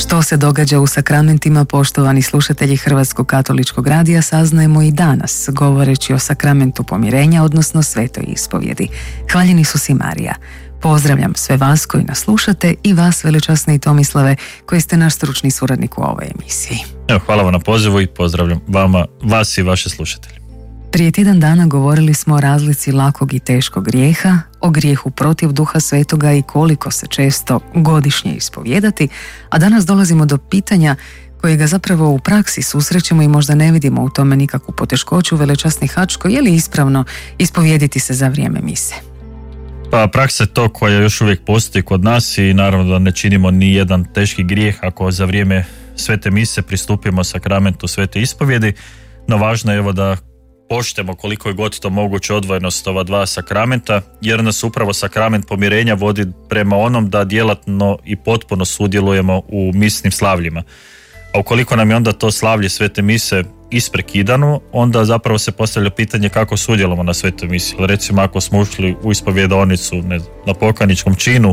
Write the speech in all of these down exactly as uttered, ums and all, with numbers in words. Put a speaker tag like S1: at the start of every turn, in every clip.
S1: Što se događa u sakramentima, poštovani slušatelji Hrvatskog katoličkog radija, saznajemo i danas, govoreći o sakramentu pomirenja, odnosno svetoj ispovjedi. Hvaljeni su si Marija. Pozdravljam sve vas koji nas slušate i vas, veličasni Tomislave, koji ste naš stručni suradnik u ovoj emisiji.
S2: Evo, hvala vam na pozivu i pozdravljam vama, vas i vaše slušatelje.
S1: Prije tjedan dana govorili smo o razlici lakog i teškog grijeha, o grijehu protiv Duha Svetoga i koliko se često godišnje ispovijedati, a danas dolazimo do pitanja kojega zapravo u praksi susrećemo i možda ne vidimo u tome nikakvu poteškoću. Veličasni Hačko, je li ispravno ispovijediti se za vrijeme mise?
S2: Pa praksa je to koja još uvijek postoji kod nas i naravno da ne činimo ni jedan teški grijeh ako za vrijeme svete mise pristupimo sakramentu svete ispovjedi, no važno je evo da poštujemo koliko je god to moguće odvojenost ova dva sakramenta, jer nas upravo sakrament pomirenja vodi prema onom da djelatno i potpuno sudjelujemo u misnim slavljima. A ukoliko nam je onda to slavlje svete mise isprekidano, onda zapravo se postavlja pitanje kako sudjelujemo na svetoj misi. Recimo ako smo ušli u ispovjedaonicu ne, na pokajničkom činu,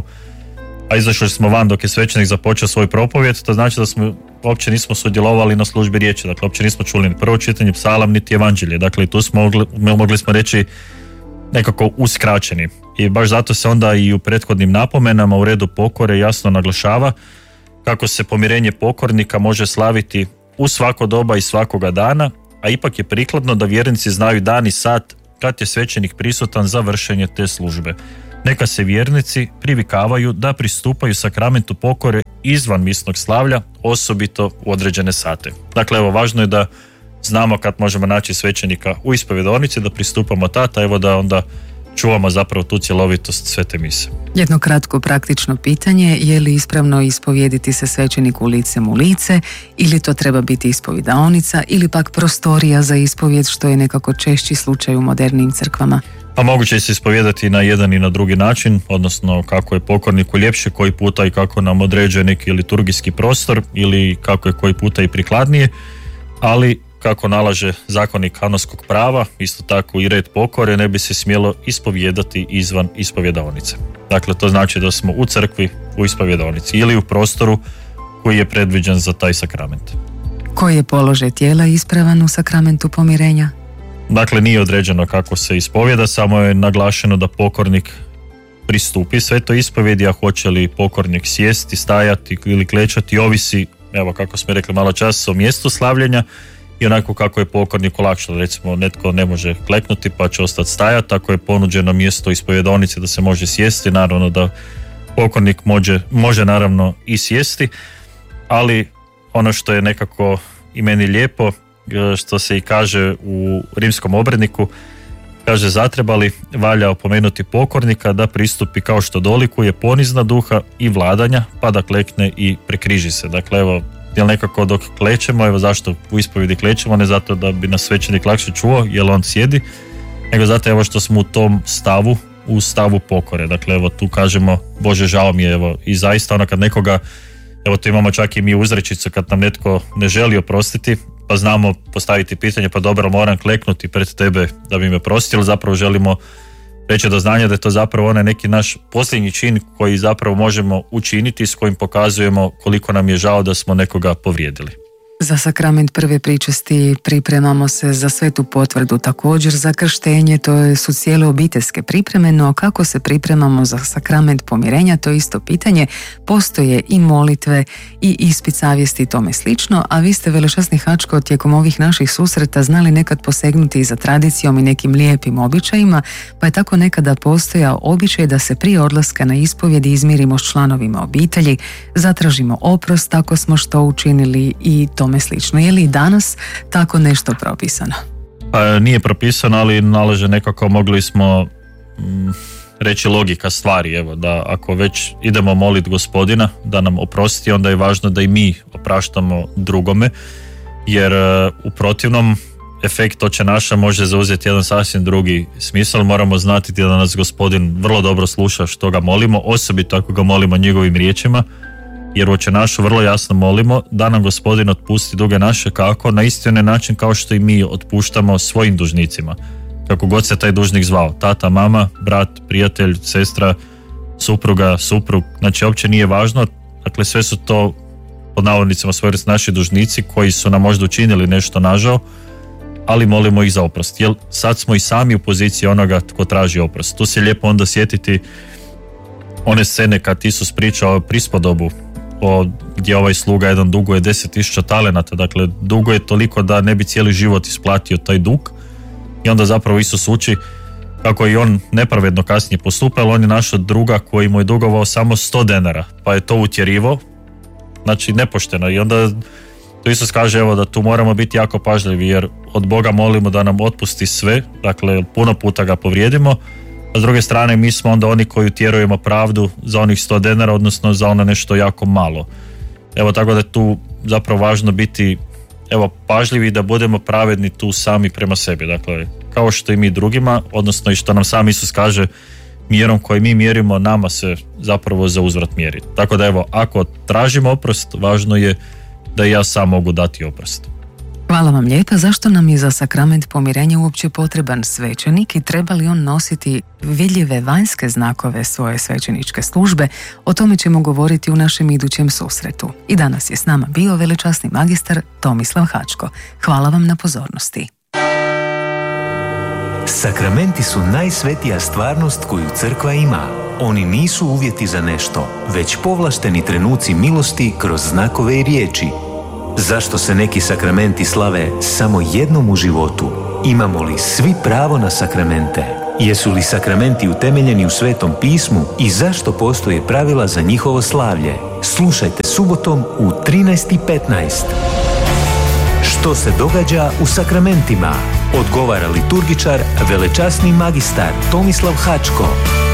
S2: a izašli smo van dok je svećenik započeo svoj propovjed, to znači da smo uopće nismo sudjelovali na službi riječi, dakle uopće nismo čuli ni prvo čitanje psalam niti evanđelje, dakle tu smo mogli, mogli smo reći nekako uskraćeni. I baš zato se onda i u prethodnim napomenama u redu pokore jasno naglašava kako se pomirenje pokornika može slaviti u svako doba i svakoga dana, a ipak je prikladno da vjernici znaju dan i sat kad je svećenik prisutan za vršenje te službe. Neka se vjernici privikavaju da pristupaju sakramentu pokore izvan misnog slavlja, osobito u određene sate. Dakle, evo, važno je da znamo kad možemo naći svećenika u ispovjedaonici, da pristupamo tata, evo da onda čuvamo zapravo tu cjelovitost svete mise.
S1: Jedno kratko praktično pitanje, je li ispravno ispovijediti se svećeniku licem u lice, ili to treba biti ispovjedaonica, ili pak prostorija za ispovjed, što je nekako češći slučaj u modernim crkvama?
S2: Pa moguće je se ispovijedati na jedan i na drugi način, odnosno kako je pokorniku ljepše koji puta i kako nam određuje neki liturgijski prostor ili kako je koji puta i prikladnije, ali kako nalaže zakonik kanonskog prava, isto tako i red pokore, ne bi se smjelo ispovijedati izvan ispovjedaonice. Dakle, to znači da smo u crkvi u ispovjedaonici ili u prostoru koji je predviđen za taj sakrament.
S1: Koji je položaj tijela ispravan u sakramentu pomirenja?
S2: Dakle, nije određeno kako se ispovjeda, samo je naglašeno da pokornik pristupi svetoj ispovjedi, a hoće li pokornik sjesti, stajati ili klečati, ovisi, evo kako smo rekli malo čas, o mjestu slavljenja i onako kako je pokorniku olakšalo. Recimo, netko ne može kleknuti pa će ostati stajati, ako je ponuđeno mjesto ispovjedaonice da se može sjesti, naravno da pokornik može, može naravno i sjesti, ali ono što je nekako i meni lijepo, što se i kaže u rimskom obredniku, kaže zatrebali valja opomenuti pokornika da pristupi kao što dolikuje ponizna duha i vladanja, pa da klekne i prekriži se. Dakle, evo, jel nekako dok klečemo, evo zašto u ispovjedi klečemo, ne zato da bi nas svećenik lakše čuo, jer on sjedi, nego zato evo što smo u tom stavu, u stavu pokore. Dakle, evo tu kažemo, Bože žao mi je, evo, i zaista ono kad nekoga, evo tu imamo čak i mi uzrečicu kad nam netko ne želi oprostiti, pa znamo postaviti pitanje, pa dobro, moram kleknuti pred tebe da bi me prostili, zapravo želimo reći do znanja da je to zapravo onaj neki naš posljednji čin koji zapravo možemo učiniti, s kojim pokazujemo koliko nam je žao da smo nekoga povrijedili.
S1: Za sakrament prve pričesti pripremamo se za svetu potvrdu, također za krštenje, to su cijele obiteljske pripreme, no kako se pripremamo za sakrament pomirenja, to je isto pitanje. Postoje i molitve i ispit savjesti i tome slično, a vi ste, veličasni Hačko, tijekom ovih naših susreta znali nekad posegnuti i za tradicijom i nekim lijepim običajima, pa je tako nekada postojao običaj da se prije odlaska na ispovjed izmirimo s članovima obitelji, zatražimo oprost ako smo što učinili i tome slično. Je li i danas tako nešto propisano?
S2: Pa nije propisano, ali nalaže nekako, mogli smo mm, reći logika stvari, evo, da ako već idemo moliti Gospodina da nam oprosti, onda je važno da i mi opraštamo drugome, jer uh, u protivnom efekt oče naša može zauzeti jedan sasvim drugi smisao. Moramo znati da nas Gospodin vrlo dobro sluša što ga molimo, osobito ako ga molimo njegovim riječima, jer oče našu vrlo jasno molimo da nam Gospodin otpusti duge naše, kako? Na isti onaj način kao što i mi otpuštamo svojim dužnicima, kako god se taj dužnik zvao, tata, mama, brat, prijatelj, sestra, supruga, suprug, znači uopće nije važno, dakle sve su to pod navodnicima svojvrst naši dužnici koji su nam možda učinili nešto nažao, ali molimo ih za oprost. Jer sad smo i sami u poziciji onoga tko traži oprost. Tu se lijepo onda sjetiti one scene kad Isus pričao o prispodobu, o, gdje ovaj sluga jedan duguje deset tisuća talenata, dakle duguje toliko da ne bi cijeli život isplatio taj dug, i onda zapravo Isus uči kako i on nepravedno kasnije postupa, ali on je našao druga koji mu je dugovao samo sto denara, pa je to utjerivo, znači nepošteno. I onda to Isus kaže, evo, da tu moramo biti jako pažljivi, jer od Boga molimo da nam otpusti sve, dakle puno puta ga povrijedimo, a s druge strane mi smo onda oni koji utjerujemo pravdu za onih sto denara, odnosno za ono nešto jako malo. Evo, tako da je tu zapravo važno biti, evo, pažljivi da budemo pravedni tu sami prema sebi, dakle kao što i mi drugima, odnosno i što nam sam Isus kaže, mjerom koju mi mjerimo, nama se zapravo za uzvrat mjeri. Tako da evo, ako tražimo oprost, važno je da i ja sam mogu dati oprost.
S1: Hvala vam lijepa. Zašto nam je za sakrament pomirenja uopće potreban svećenik i treba li on nositi vidljive vanjske znakove svoje svećeničke službe? O tome ćemo govoriti u našem idućem susretu. I danas je s nama bio velečasni magistar Tomislav Hačko. Hvala vam na pozornosti.
S3: Sakramenti su najsvetija stvarnost koju crkva ima. Oni nisu uvjeti za nešto, već povlašteni trenuci milosti kroz znakove i riječi. Zašto se neki sakramenti slave samo jednom u životu? Imamo li svi pravo na sakramente? Jesu li sakramenti utemeljeni u Svetom pismu i zašto postoje pravila za njihovo slavlje? Slušajte subotom u trinaest i petnaest. Što se događa u sakramentima? Odgovara liturgičar, velečasni magistar Tomislav Hačko.